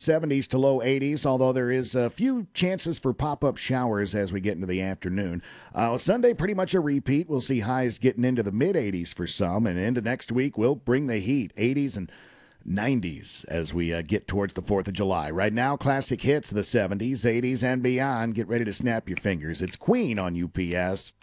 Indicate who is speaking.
Speaker 1: 70s to low 80s, although there is a few chances for pop-up showers as we get into the afternoon. Sunday, pretty much a repeat. We'll see highs getting into the mid-80s for some, and into next week, we'll bring the heat, 80s and 90s as we get towards the 4th of July. Right now, classic hits, the 70s, 80s, and beyond. Get ready to snap your fingers. It's Queen on UPS.